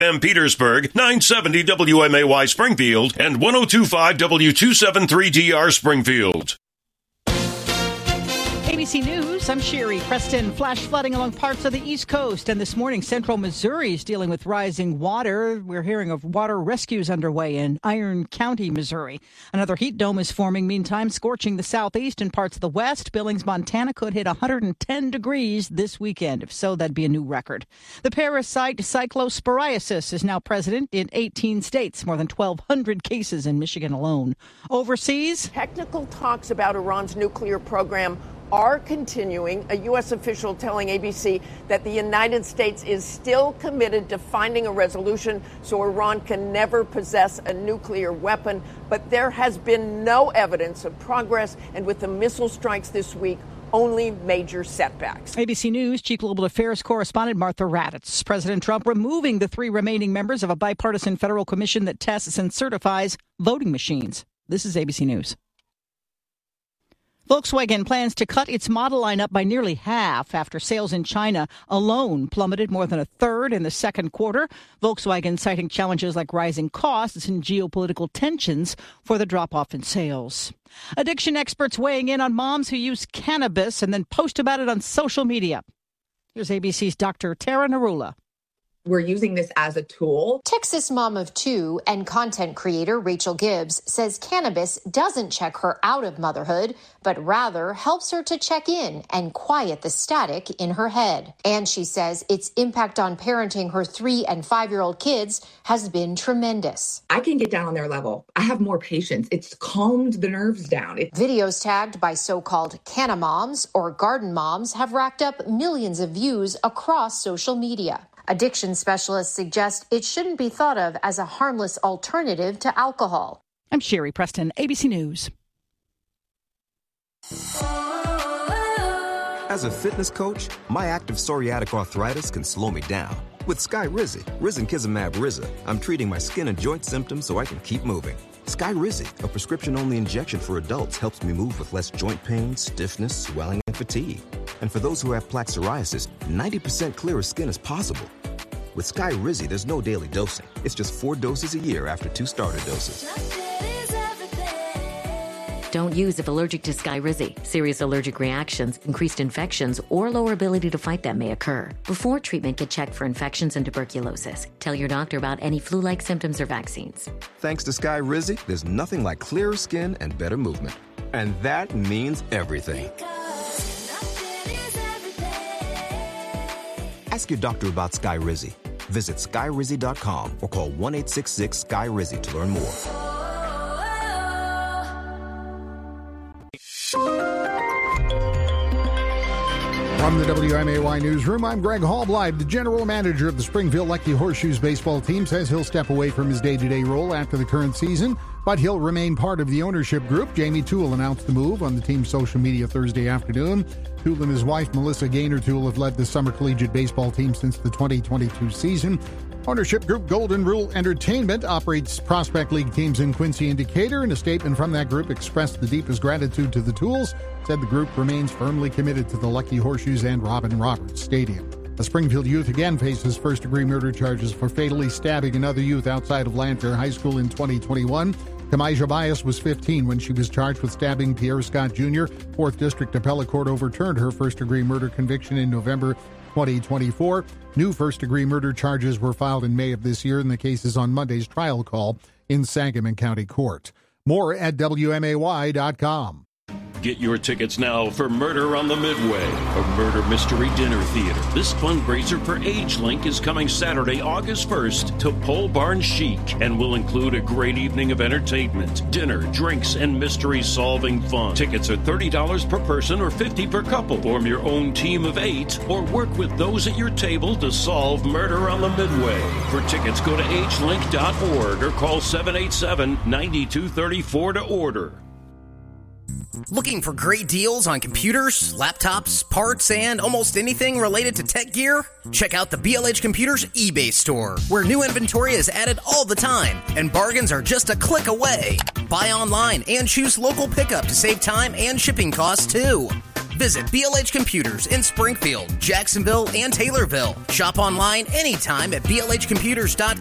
M. Petersburg, 970 WMAY Springfield, and 102.5 W273DR Springfield. ABC News, I'm Sherry Preston. Flash flooding along parts of the East Coast. And this morning, central Missouri is dealing with rising water. We're hearing of water rescues underway in Iron County, Missouri. Another heat dome is forming, meantime, scorching the southeast and parts of the west. Billings, Montana could hit 110 degrees this weekend. If so, that'd be a new record. The parasite cyclosporiasis is now present in 18 states, more than 1,200 cases in Michigan alone. Overseas, technical talks about Iran's nuclear program are continuing. A U.S. official telling ABC that the United States is still committed to finding a resolution so Iran can never possess a nuclear weapon. But there has been no evidence of progress. And with the missile strikes this week, only major setbacks. ABC News Chief Global Affairs correspondent Martha Raddatz. President Trump removing the 3 remaining members of a bipartisan federal commission that tests and certifies voting machines. This is ABC News. Volkswagen plans to cut its model lineup by nearly half after sales in China alone plummeted more than a third in the second quarter. Volkswagen citing challenges like rising costs and geopolitical tensions for the drop-off in sales. Addiction experts weighing in on moms who use cannabis and then post about it on social media. Here's ABC's Dr. Tara Narula. We're using this as a tool. Texas mom of 2 and content creator Rachel Gibbs says cannabis doesn't check her out of motherhood, but rather helps her to check in and quiet the static in her head. And she says its impact on parenting her 3- and 5-year-old kids has been tremendous. I can get down on their level. I have more patience. It's calmed the nerves down. Videos tagged by so-called canna moms or garden moms have racked up millions of views across social media. Addiction specialists suggest it shouldn't be thought of as a harmless alternative to alcohol. I'm Sherry Preston, ABC News. As a fitness coach, my active psoriatic arthritis can slow me down. With Skyrizi, risankizumab Riza, I'm treating my skin and joint symptoms so I can keep moving. Skyrizi, a prescription-only injection for adults, helps me move with less joint pain, stiffness, swelling, and fatigue. And for those who have plaque psoriasis, 90% clearer skin is possible. With Skyrizi, there's no daily dosing. It's just 4 doses a year after 2 starter doses. Don't use if allergic to Skyrizi. Serious allergic reactions, increased infections, or lower ability to fight them may occur. Before treatment, get checked for infections and tuberculosis. Tell your doctor about any flu-like symptoms or vaccines. Thanks to Skyrizi, there's nothing like clearer skin and better movement. And that means everything. Ask your doctor about Skyrizi. Visit Skyrizi.com or call 1-866-SKY-RIZI to learn more. From the WMAY newsroom, I'm Greg Hallbleib. The general manager of the Springfield Lucky Horseshoes baseball team says he'll step away from his day-to-day role after the current season, but he'll remain part of the ownership group. Jamie Toole announced the move on the team's social media Thursday afternoon. Toole and his wife, Melissa Gaynor Toole, have led the summer collegiate baseball team since the 2022 season. Ownership group Golden Rule Entertainment operates Prospect League teams in Quincy and Decatur. In a statement from that group, expressed the deepest gratitude to the Tooles, said the group remains firmly committed to the Lucky Horseshoes and Robin Roberts Stadium. A Springfield youth again faces first-degree murder charges for fatally stabbing another youth outside of Lanphier High School in 2021. Kamijah Bias was 15 when she was charged with stabbing Pierre Scott Jr. 4th District Appellate Court overturned her first-degree murder conviction in November 2024. New first-degree murder charges were filed in May of this year, and the case is on Monday's trial call in Sangamon County Court. More at WMAY.com. Get your tickets now for Murder on the Midway, a murder mystery dinner theater. This fundraiser for AgeLink is coming Saturday, August 1st to Pole Barn Chic and will include a great evening of entertainment, dinner, drinks, and mystery-solving fun. Tickets are $30 per person or $50 per couple. Form your own team of 8 or work with those at your table to solve Murder on the Midway. For tickets, go to agelink.org or call 787-9234 to order. Looking for great deals on computers, laptops, parts, and almost anything related to tech gear? Check out the BLH Computers eBay store, where new inventory is added all the time, and bargains are just a click away. Buy online and choose local pickup to save time and shipping costs, too. Visit BLH Computers in Springfield, Jacksonville, and Taylorville. Shop online anytime at blhcomputers.com.